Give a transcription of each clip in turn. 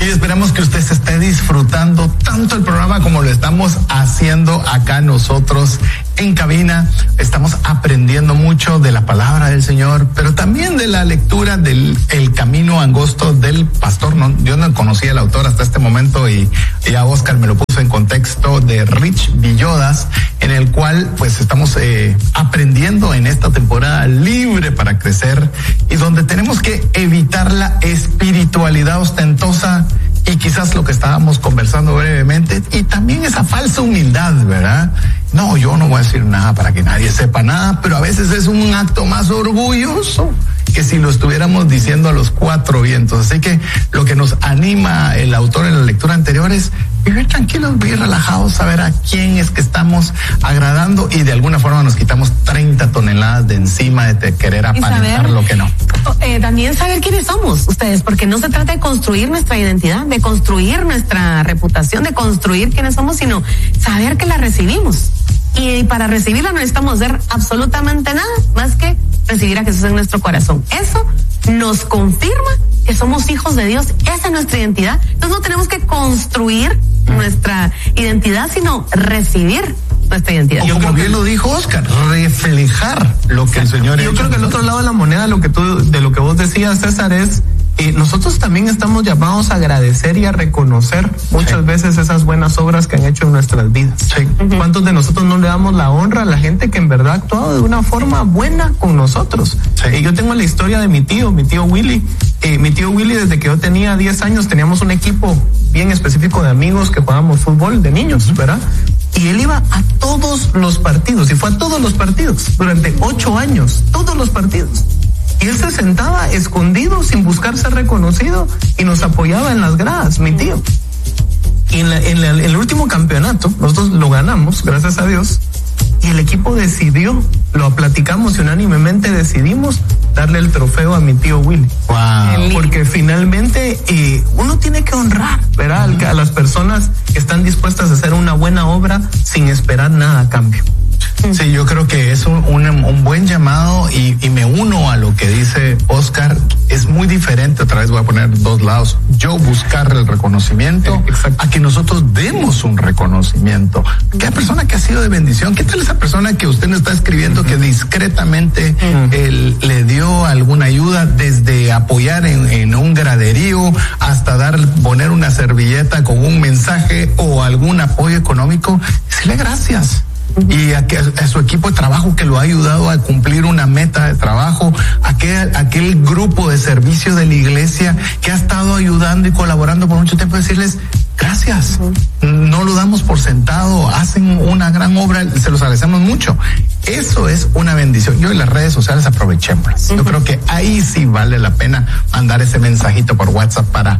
Y esperamos que usted se esté disfrutando tanto el programa como lo estamos haciendo acá nosotros en cabina. Estamos aprendiendo mucho de la palabra del Señor, pero también de la lectura del El Camino Angosto del pastor. Yo no conocía al autor hasta este momento y ya Oscar me lo puso en contexto, de Rich Villodas, en el cual pues estamos aprendiendo en esta temporada libre para crecer y donde tenemos que evitar la espiritualidad ostentosa y quizás lo que estábamos conversando brevemente, y también esa falsa humildad, ¿verdad? No, yo no voy a decir nada para que nadie sepa nada, pero a veces es un acto más orgulloso que si lo estuviéramos diciendo a los cuatro vientos. Así que lo que nos anima el autor en la lectura anterior es vivir tranquilos, vivir relajados, saber a quién es que estamos agradando, y de alguna forma nos quitamos 30 toneladas de encima de querer aparentar lo que no. También saber quiénes somos ustedes, porque no se trata de construir nuestra identidad, de construir nuestra reputación, de construir quiénes somos, sino saber que la recibimos. Y para recibirla no necesitamos hacer absolutamente nada más que recibir a Jesús en nuestro corazón. Eso nos confirma que somos hijos de Dios. Esa es nuestra identidad. Entonces no tenemos que construir nuestra identidad, sino recibir nuestra identidad. Yo como bien lo dijo Oscar, reflejar lo que el Señor ha hecho. Yo creo que el otro lado de la moneda, de lo que vos decías, César, es nosotros también estamos llamados a agradecer y a reconocer muchas veces esas buenas obras que han hecho en nuestras vidas. Sí. ¿Cuántos de nosotros no le damos la honra a la gente que en verdad ha actuado de una forma buena con nosotros? Sí. Yo tengo la historia de mi tío Willy. Mi tío Willy, desde que yo tenía 10 años, teníamos un equipo bien específico de amigos que jugábamos fútbol de niños, ¿verdad? Y él iba a todos los partidos, y fue a todos los partidos, durante 8 años, todos los partidos. Y él se sentaba escondido, sin buscar ser reconocido, y nos apoyaba en las gradas, mi tío. Y en el último campeonato, nosotros lo ganamos, gracias a Dios, y el equipo decidió, lo platicamos y unánimemente decidimos darle el trofeo a mi tío Willy. Wow. Porque finalmente uno tiene que honrar, ¿verdad? A las personas que están dispuestas a hacer una buena obra sin esperar nada a cambio. Sí, yo creo que es un buen llamado, y me uno a lo que dice Oscar. Es muy diferente, otra vez voy a poner dos lados, yo buscar el reconocimiento a que nosotros demos un reconocimiento. ¿Qué persona que ha sido de bendición? ¿Qué tal esa persona que usted nos está escribiendo que discretamente le dio alguna ayuda, desde apoyar en un graderío hasta poner una servilleta con un mensaje o algún apoyo económico? Decirle gracias. Y a su equipo de trabajo que lo ha ayudado a cumplir una meta de trabajo, aquel grupo de servicio de la iglesia que ha estado ayudando y colaborando por mucho tiempo, decirles gracias. No lo damos por sentado, hacen una gran obra, se los agradecemos mucho. Eso es una bendición. Yo en las redes sociales aprovechémoslas. Yo creo que ahí sí vale la pena mandar ese mensajito por WhatsApp para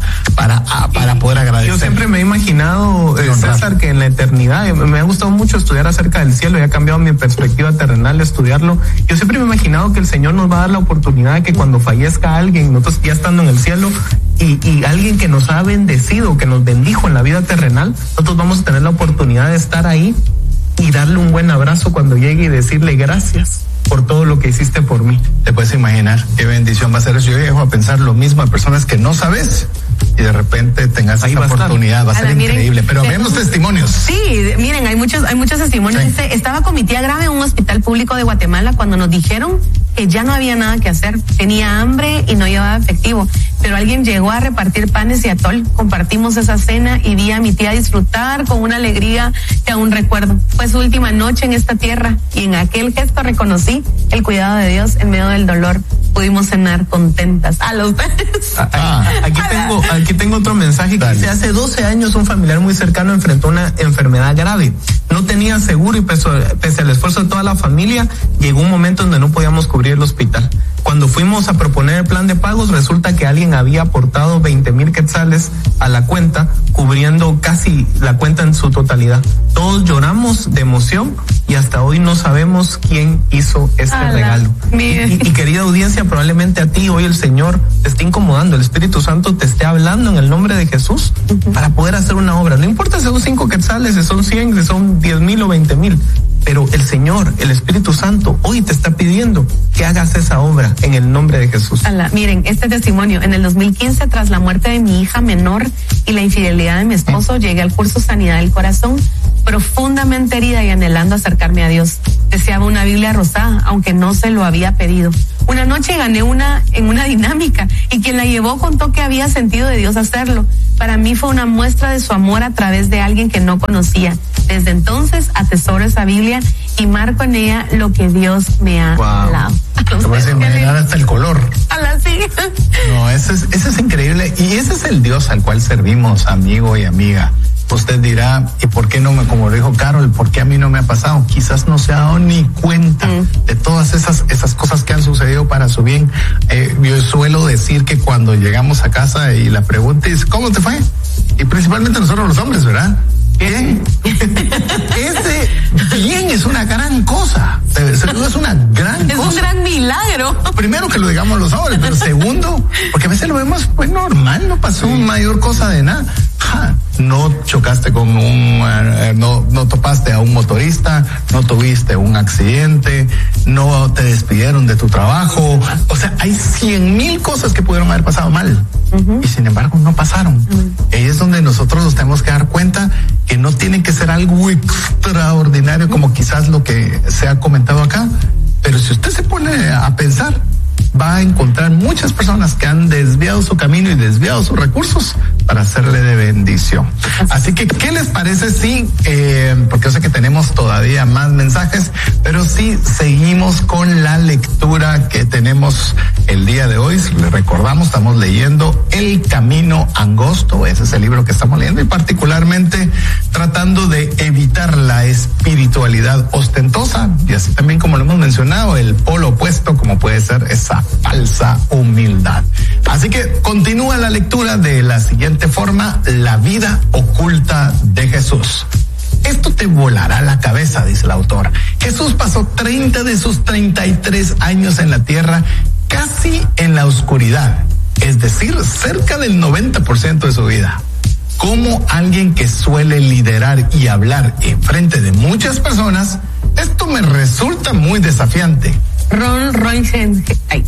poder agradecer. Yo siempre me he imaginado, César, que en la eternidad, me ha gustado mucho estudiar acerca del cielo, y ha cambiado mi perspectiva terrenal de estudiarlo. Yo siempre me he imaginado que el Señor nos va a dar la oportunidad de que cuando fallezca alguien, nosotros ya estando en el cielo, y alguien que nos ha bendecido, que nos bendijo en la vida terrenal, nosotros vamos a tener la oportunidad de estar ahí y darle un buen abrazo cuando llegue y decirle gracias por todo lo que hiciste por mí. Te puedes imaginar qué bendición va a ser eso. Yo llego a pensar lo mismo a personas que no sabes, y de repente tengas esa oportunidad, va a ser increíble. Pero vemos testimonios. Sí, miren, hay muchos testimonios. Sí. Estaba con mi tía grave en un hospital público de Guatemala cuando nos dijeron que ya no había nada que hacer. Tenía hambre y no llevaba efectivo, pero alguien llegó a repartir panes y atol. Compartimos esa cena y vi a mi tía disfrutar con una alegría que aún recuerdo. Fue su última noche en esta tierra, y en aquel gesto reconocí el cuidado de Dios en medio del dolor. Pudimos cenar contentas. A los Aquí tengo otro mensaje que dice: hace 12 años un familiar muy cercano enfrentó una enfermedad grave. No tenía seguro, y pese al esfuerzo de toda la familia, llegó un momento donde no podíamos cubrir el hospital. Cuando fuimos a proponer el plan de pagos, resulta que alguien había aportado 20,000 quetzales a la cuenta, cubriendo casi la cuenta en su totalidad. Todos lloramos de emoción, y hasta hoy no sabemos quién hizo este regalo. Y querida audiencia, probablemente a ti hoy el Señor te esté incomodando, el Espíritu Santo te esté hablando en el nombre de Jesús para poder hacer una obra. No importa si son 5 quetzales, si son 100, si son 10,000 o 20,000. pero el Señor, el Espíritu Santo, hoy te está pidiendo que hagas esa obra en el nombre de Jesús. Miren, este testimonio, en el 2015, tras la muerte de mi hija menor y la infidelidad de mi esposo, llegué al curso Sanidad del Corazón, profundamente herida y anhelando acercarme a Dios. Deseaba una Biblia rosada, aunque no se lo había pedido. Una noche gané en una dinámica y quien la llevó contó que había sentido de Dios hacerlo. Para mí fue una muestra de su amor a través de alguien que no conocía. Desde entonces atesoro esa Biblia y marco en ella lo que Dios me ha dado. Te voy a imaginar hasta el color. No, ese es increíble y ese es el Dios al cual servimos, amigo y amiga. Usted dirá, ¿y por qué no como lo dijo Carol, por qué a mí no me ha pasado? Quizás no se ha dado ni cuenta de todas esas cosas que han sucedido para su bien. Yo suelo decir que cuando llegamos a casa y la pregunta es, ¿cómo te fue? Y principalmente nosotros los hombres, ¿verdad? Bien. Ese bien es una gran cosa. Es una gran cosa. Es un gran milagro. Primero que lo digamos los hombres, pero segundo, porque a veces lo vemos pues normal, no pasó mayor cosa de nada. No chocaste con no topaste a un motorista, no tuviste un accidente, no te despidieron de tu trabajo. O sea, hay 100,000 cosas que pudieron haber pasado mal. Y sin embargo no pasaron. Ahí es donde nosotros nos tenemos que dar cuenta que no tiene que ser algo extraordinario como quizás lo que se ha comentado acá, pero si usted se pone a pensar, va a encontrar muchas personas que han desviado su camino y desviado sus recursos para hacerle de bendición. Así que, ¿qué les parece si, porque yo sé que tenemos todavía más mensajes, pero sí seguimos con la lectura que tenemos el día de hoy? Les recordamos, estamos leyendo El Camino Angosto, ese es el libro que estamos leyendo, y particularmente tratando de evitar la espiritualidad ostentosa, y así también, como lo hemos mencionado, el polo opuesto, como puede ser esa falsa humildad. Así que continúa la lectura de la siguiente forma: la vida oculta de Jesús. Esto te volará la cabeza, dice la autora. Jesús pasó 30 de sus 33 años en la tierra casi en la oscuridad, es decir, cerca del 90% de su vida. Como alguien que suele liderar y hablar en frente de muchas personas, esto me resulta muy desafiante. Ron Rolheiser.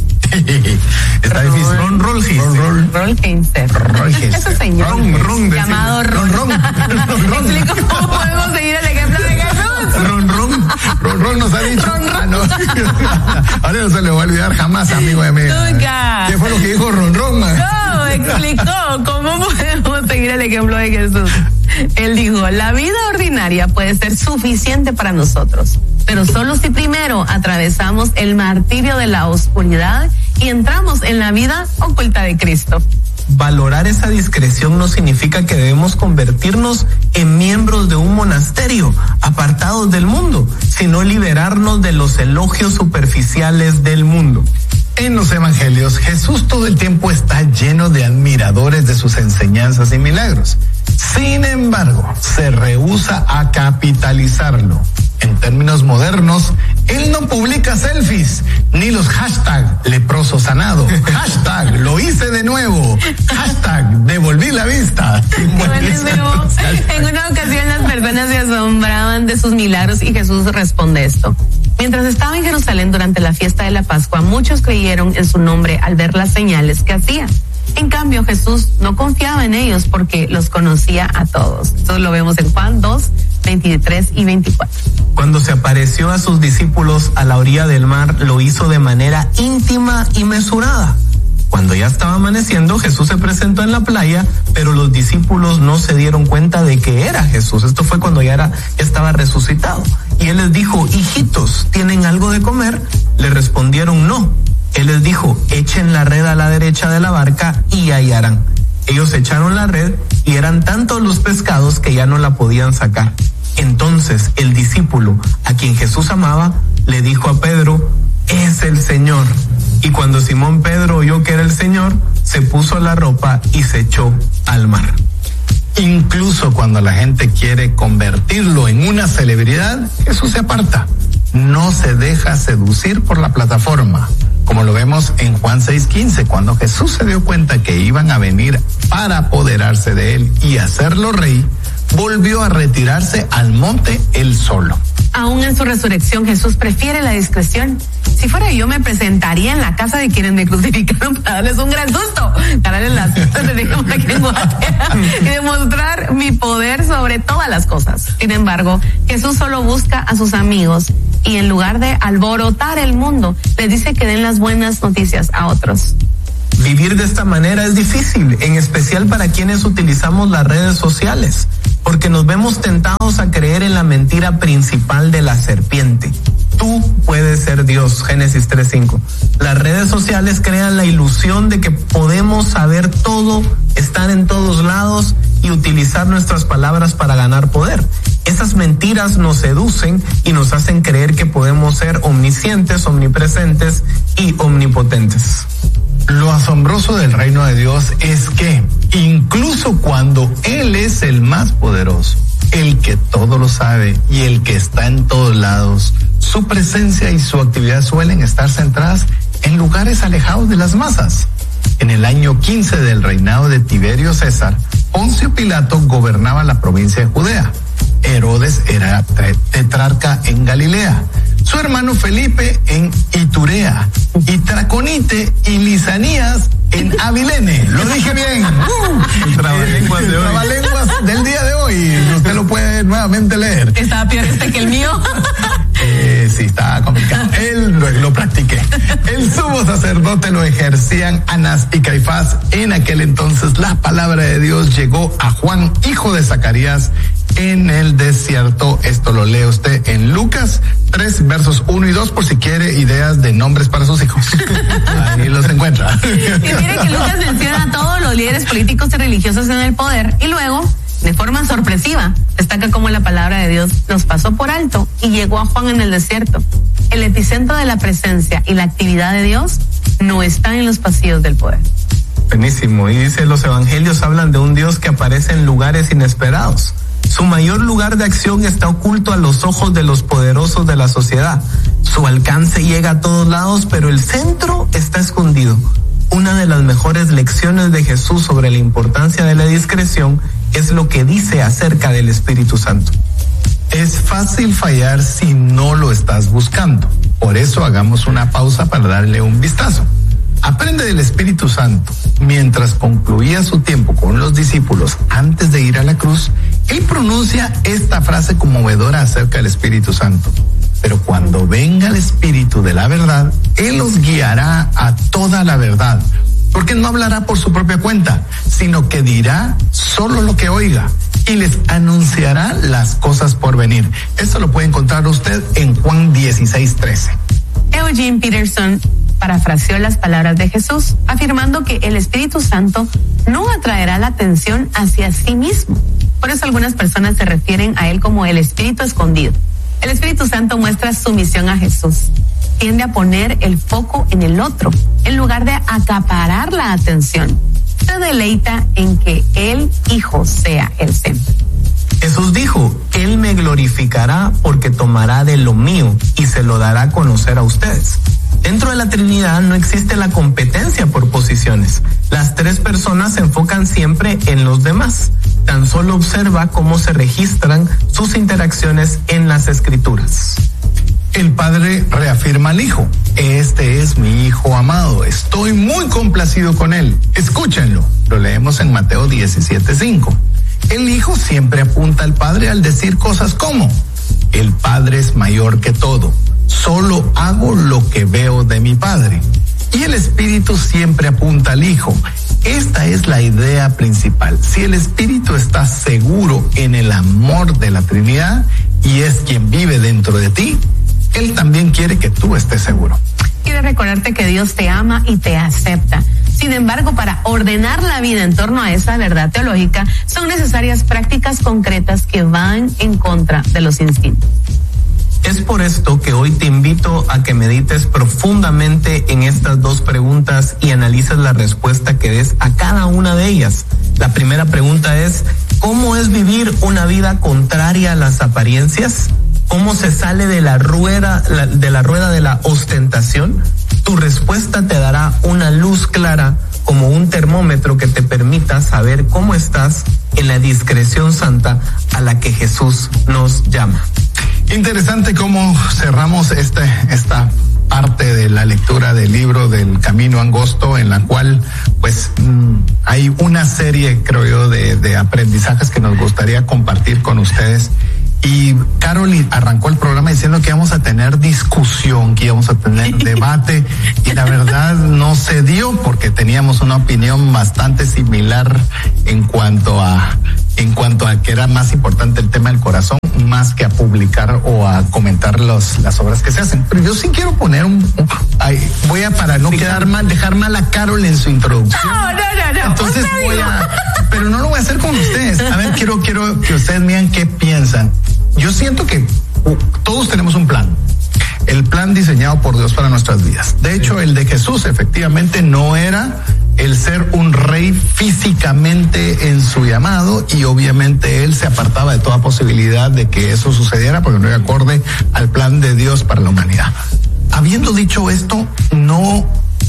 Está difícil. Ron Rolheiser. Ese señor llamado Ron. Explico cómo podemos seguir el ejemplo de Jesús. Ron nos ha dicho. No. Ahora no se le va a olvidar jamás, amigo de amiga. Nunca. ¿Qué fue lo que dijo Ron? No, explicó cómo podemos seguir el ejemplo de Jesús. Él dijo, la vida ordinaria puede ser suficiente para nosotros, pero solo si primero atravesamos el martirio de la oscuridad y entramos en la vida oculta de Cristo. Valorar esa discreción no significa que debemos convertirnos en miembros de un monasterio apartados del mundo, sino liberarnos de los elogios superficiales del mundo. En los evangelios, Jesús todo el tiempo está lleno de admiradores de sus enseñanzas y milagros. Sin embargo, se rehúsa a capitalizarlo. En términos modernos, él no publica selfies, ni los hashtag leproso sanado, hashtag lo hice de nuevo, hashtag devolví la vista. En una ocasión las personas se asombraban de sus milagros y Jesús responde esto. Mientras estaba en Jerusalén durante la fiesta de la Pascua, muchos creyeron en su nombre al ver las señales que hacía. En cambio, Jesús no confiaba en ellos porque los conocía a todos. Esto lo vemos en Juan 2, 23 y 24. Cuando se apareció a sus discípulos a la orilla del mar, lo hizo de manera íntima y mesurada. Cuando ya estaba amaneciendo, Jesús se presentó en la playa, pero los discípulos no se dieron cuenta de que era Jesús. Esto fue cuando ya estaba resucitado. Y él les dijo, hijitos, ¿tienen algo de comer? Le respondieron, no. Él les dijo, echen la red a la derecha de la barca y hallarán. Ellos echaron la red y eran tantos los pescados que ya no la podían sacar. Entonces el discípulo, a quien Jesús amaba, le dijo a Pedro, es el Señor. Y cuando Simón Pedro oyó que era el Señor, se puso la ropa y se echó al mar. Incluso cuando la gente quiere convertirlo en una celebridad, Jesús se aparta. No se deja seducir por la plataforma, como lo vemos en Juan 6:15, cuando Jesús se dio cuenta que iban a venir para apoderarse de él y hacerlo rey, volvió a retirarse al monte él solo. Aún en su resurrección, Jesús prefiere la discreción. Si fuera yo, me presentaría en la casa de quienes me crucificaron para darles un gran susto, darles las y demostrar mi poder sobre todas las cosas. Sin embargo, Jesús solo busca a sus amigos y en lugar de alborotar el mundo, les dice que den las buenas noticias a otros. Vivir de esta manera es difícil, en especial para quienes utilizamos las redes sociales, porque nos vemos tentados a creer en la mentira principal de la serpiente. Tú puedes ser Dios, Génesis 3:5. Las redes sociales crean la ilusión de que podemos saber todo, estar en todos lados y utilizar nuestras palabras para ganar poder. Esas mentiras nos seducen y nos hacen creer que podemos ser omniscientes, omnipresentes y omnipotentes. Lo asombroso del reino de Dios es que incluso cuando Él es el más poderoso, el que todo lo sabe y el que está en todos lados, su presencia y su actividad suelen estar centradas en lugares alejados de las masas. En el año 15 del reinado de Tiberio César, Poncio Pilato gobernaba la provincia de Judea. Herodes era tetrarca en Galilea. Su hermano Felipe en Iturea, y Traconite y Lisanías en Abilene. Lo dije bien. Trabalenguas de hoy. Trabalenguas del día de hoy. Usted lo puede nuevamente leer. Estaba peor que el mío. Sí, estaba complicado. Él lo practiqué. El sumo sacerdote lo ejercían Anás y Caifás. En aquel entonces la palabra de Dios llegó a Juan, hijo de Zacarías, en el desierto. Esto lo lee usted en Lucas 3, versos 1 y 2, por si quiere ideas de nombres para sus hijos. Ahí los encuentra. Y mire que Lucas menciona a todos los líderes políticos y religiosos en el poder y luego, de forma sorpresiva, destaca cómo la palabra de Dios los pasó por alto y llegó a Juan en el desierto. El epicentro de la presencia y la actividad de Dios no está en los pasillos del poder. Buenísimo. Y dice, los evangelios hablan de un Dios que aparece en lugares inesperados. Su mayor lugar de acción está oculto a los ojos de los poderosos de la sociedad. Su alcance llega a todos lados, pero el centro está escondido. Una de las mejores lecciones de Jesús sobre la importancia de la discreción es lo que dice acerca del Espíritu Santo. Es fácil fallar si no lo estás buscando. Por eso hagamos una pausa para darle un vistazo. Aprende del Espíritu Santo. Mientras concluía su tiempo con los discípulos antes de ir a la cruz, él pronuncia esta frase conmovedora acerca del Espíritu Santo. Pero cuando venga el Espíritu de la verdad, Él los guiará a toda la verdad. Porque no hablará por su propia cuenta, sino que dirá solo lo que oiga y les anunciará las cosas por venir. Esto lo puede encontrar usted en Juan 16:13. Eugene Peterson parafraseó las palabras de Jesús, afirmando que el Espíritu Santo no atraerá la atención hacia sí mismo. Por eso algunas personas se refieren a él como el Espíritu escondido. El Espíritu Santo muestra sumisión a Jesús. Tiende a poner el foco en el otro, en lugar de acaparar la atención. Se deleita en que el Hijo sea el centro. Jesús dijo, Él me glorificará porque tomará de lo mío y se lo dará a conocer a ustedes. Dentro de la Trinidad no existe la competencia por posiciones. Las tres personas se enfocan siempre en los demás. Tan solo observa cómo se registran sus interacciones en las Escrituras. El Padre reafirma al Hijo. Este es mi Hijo amado. Estoy muy complacido con él. Escúchenlo. Lo leemos en Mateo 17:5. El Hijo siempre apunta al Padre al decir cosas como: el Padre es mayor que todo. Solo hago lo que veo de mi Padre. Y el Espíritu siempre apunta al Hijo. Esta es la idea principal. Si el Espíritu está seguro en el amor de la Trinidad y es quien vive dentro de ti, Él también quiere que tú estés seguro. Quiero recordarte que Dios te ama y te acepta. Sin embargo, para ordenar la vida en torno a esa verdad teológica, son necesarias prácticas concretas que van en contra de los instintos. Es por esto que hoy te invito a que medites profundamente en estas dos preguntas y analices la respuesta que des a cada una de ellas. La primera pregunta es, ¿cómo es vivir una vida contraria a las apariencias? ¿Cómo se sale de la rueda de la ostentación? Tu respuesta te dará una luz clara como un termómetro que te permita saber cómo estás en la discreción santa a la que Jesús nos llama. Interesante cómo cerramos esta parte de la lectura del libro del Camino Angosto, en la cual pues hay una serie, creo yo, de aprendizajes que nos gustaría compartir con ustedes. Y Carol arrancó el programa diciendo que íbamos a tener discusión, que íbamos a tener debate, y la verdad no se dio porque teníamos una opinión bastante similar en cuanto a que era más importante el tema del corazón más que a publicar o a comentar las obras que se hacen. Pero yo sí quiero poner para no quedar mal, dejar mal a Carol en su introducción. No. Entonces pero no lo voy a hacer con ustedes. A ver, quiero que ustedes miren qué piensan. Yo siento que todos tenemos un plan. El plan diseñado por Dios para nuestras vidas. De hecho, el de Jesús efectivamente no era el ser un rey físicamente en su llamado, y obviamente él se apartaba de toda posibilidad de que eso sucediera porque no era acorde al plan de Dios para la humanidad. Habiendo dicho esto, no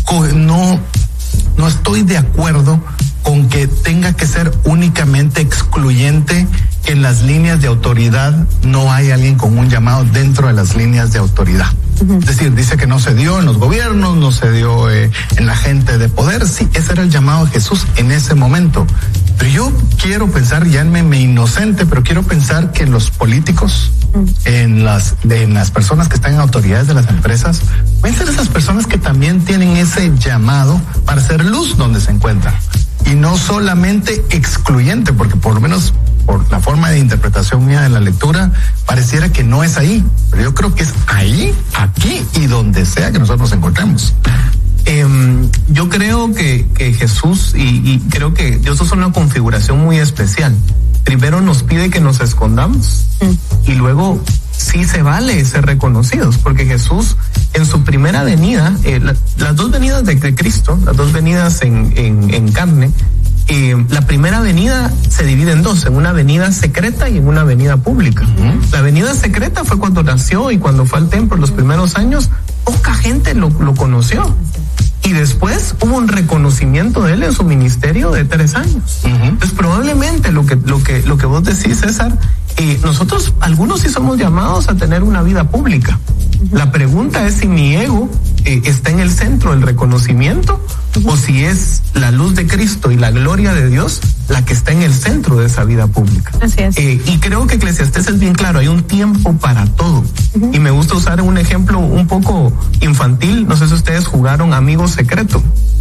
estoy de acuerdo con que tenga que ser únicamente excluyente, que en las líneas de autoridad no hay alguien con un llamado dentro de las líneas de autoridad. Es decir, dice que no se dio en los gobiernos, no se dio en la gente de poder. Sí, ese era el llamado de Jesús en ese momento. Pero yo quiero pensar, ya me inocente, pero quiero pensar que los políticos, en las personas que están en autoridades de las empresas, pueden ser esas personas que también tienen ese llamado para ser luz donde se encuentran. Y no solamente excluyente, porque por lo menos por la forma de interpretación mía de la lectura, pareciera que no es ahí. Pero yo creo que es ahí, aquí y donde sea que nosotros nos encontremos. Yo creo que Jesús, y creo que Dios es una configuración muy especial. Primero nos pide que nos escondamos y luego sí se vale ser reconocidos, porque Jesús en su primera venida, las dos venidas de Cristo, las dos venidas en carne, la primera venida se divide en dos, en una venida secreta y en una venida pública. La venida secreta fue cuando nació y cuando fue al templo los primeros años, poca gente lo conoció. Y después hubo un reconocimiento de él en su ministerio de 3 años. Entonces probablemente lo que vos decís, César, nosotros algunos sí somos llamados a tener una vida pública. La pregunta es si mi ego está en el centro del reconocimiento o si es la luz de Cristo y la gloria de Dios la que está en el centro de esa vida pública. Así es. Y creo que Eclesiastés es bien claro, hay un tiempo para todo. Y me gusta usar un ejemplo un poco infantil. No sé si ustedes jugaron Amigo Secreto.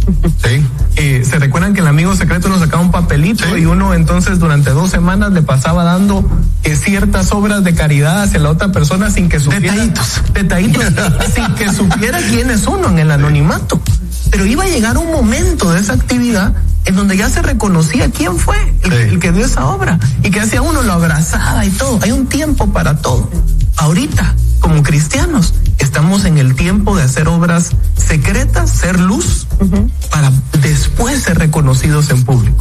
Sí. ¿Se recuerdan que el amigo secreto nos sacaba un papelito y uno entonces durante 2 semanas le pasaba dando ciertas obras de caridad hacia la otra persona sin que supiera? Detallitos, sin que supiera quién es uno en el anonimato. Pero iba a llegar un momento de esa actividad en donde ya se reconocía quién fue el que dio esa obra y que hacía uno, lo abrazaba y todo. Hay un tiempo para todo. Ahorita, como cristianos, estamos en el tiempo de hacer obras secretas, ser luz, para después ser reconocidos en público.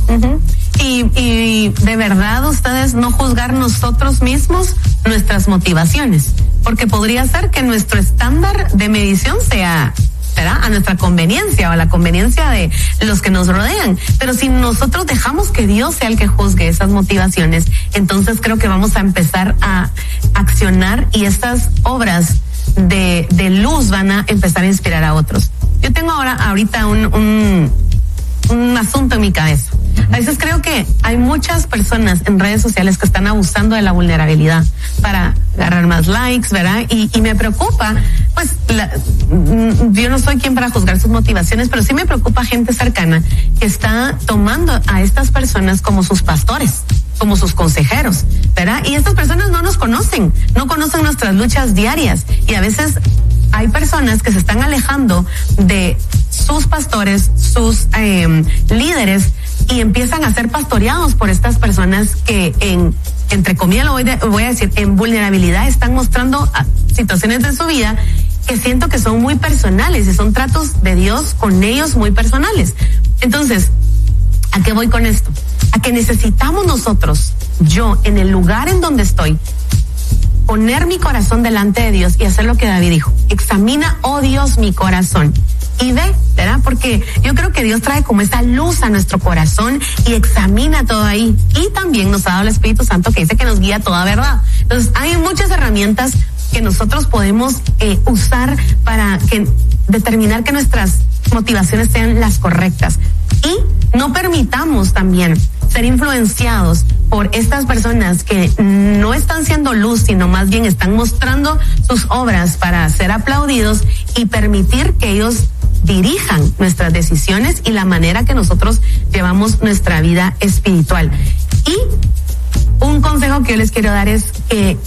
Y de verdad ustedes no juzgar nosotros mismos nuestras motivaciones, porque podría ser que nuestro estándar de medición sea a nuestra conveniencia o a la conveniencia de los que nos rodean. Pero si nosotros dejamos que Dios sea el que juzgue esas motivaciones, entonces creo que vamos a empezar a accionar y estas obras de luz van a empezar a inspirar a otros. Yo tengo ahorita un asunto en mi cabeza. A veces creo que hay muchas personas en redes sociales que están abusando de la vulnerabilidad para agarrar más likes, ¿verdad? Y me preocupa, pues, yo no soy quien para juzgar sus motivaciones, pero sí me preocupa gente cercana que está tomando a estas personas como sus pastores, como sus consejeros, ¿verdad? Y estas personas no nos conocen, no conocen nuestras luchas diarias, y a veces hay personas que se están alejando de sus pastores, sus líderes, y empiezan a ser pastoreados por estas personas que entre comillas voy a decir, en vulnerabilidad están mostrando situaciones de su vida que siento que son muy personales y son tratos de Dios con ellos muy personales. Entonces, ¿a qué voy con esto? A que necesitamos nosotros, yo en el lugar en donde estoy, poner mi corazón delante de Dios y hacer lo que David dijo: examina, oh Dios, mi corazón y ve, ¿verdad? Porque yo creo que Dios trae como esa luz a nuestro corazón y examina todo ahí. Y también nos ha dado el Espíritu Santo que dice que nos guía a toda verdad. Entonces hay muchas herramientas que nosotros podemos usar para determinar que nuestras motivaciones sean las correctas. Y no permitamos también ser influenciados por estas personas que no están siendo luz, sino más bien están mostrando sus obras para ser aplaudidos, y permitir que ellos dirijan nuestras decisiones y la manera que nosotros llevamos nuestra vida espiritual. Y un consejo que yo les quiero dar es que